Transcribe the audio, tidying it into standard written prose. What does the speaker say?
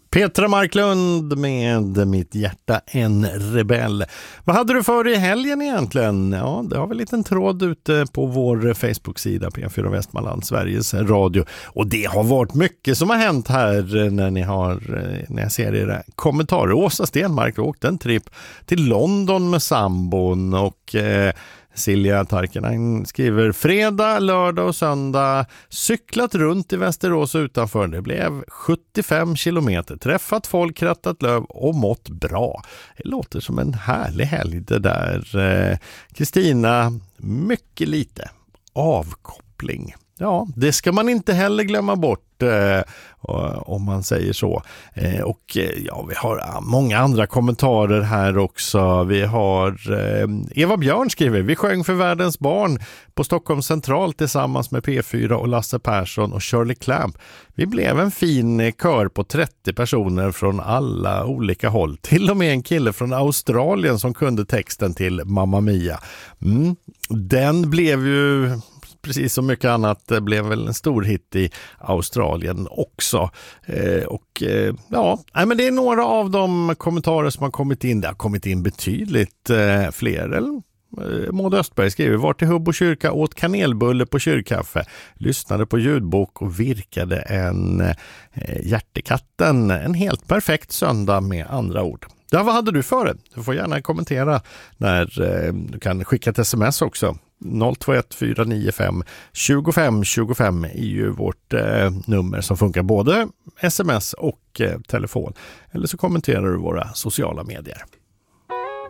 Petra Marklund med Mitt hjärta en rebell. Vad hade du för i helgen egentligen? Ja, det har vi en liten tråd ute på vår Facebook-sida P4 Västmanland, Sveriges Radio. Och det har varit mycket som har hänt här när jag ser era kommentarer. Åsa Stenmark åkte en tripp till London med sambon och Silja Tarkinen skriver fredag, lördag och söndag cyklat runt i Västerås utanför. Det blev 75 kilometer, träffat folk, krattat löv och mått bra. Det låter som en härlig helg det där. Kristina, mycket lite avkoppling. Ja, det ska man inte heller glömma bort om man säger så. Och ja, vi har många andra kommentarer här också. Vi har Eva Björn skriver: vi sjöng för världens barn på Stockholm central tillsammans med P4 och Lasse Persson och Shirley Clamp. Vi blev en fin kör på 30 personer från alla olika håll. Till och med en kille från Australien som kunde texten till Mamma Mia. Den blev ju, precis som mycket annat, blev väl en stor hit i Australien också. Men det är några av de kommentarer som har kommit in. Det har kommit in betydligt fler. Maud Östberg skriver: var till Hubbo kyrka, åt kanelbulle på kyrkkaffe, lyssnade på ljudbok och virkade en hjärtekatten. En helt perfekt söndag med andra ord. Ja, vad hade du för det? Du får gärna kommentera när du kan skicka ett sms också. 021 495 25 25 är ju vårt nummer som funkar både sms och telefon. Eller så kommenterar du våra sociala medier.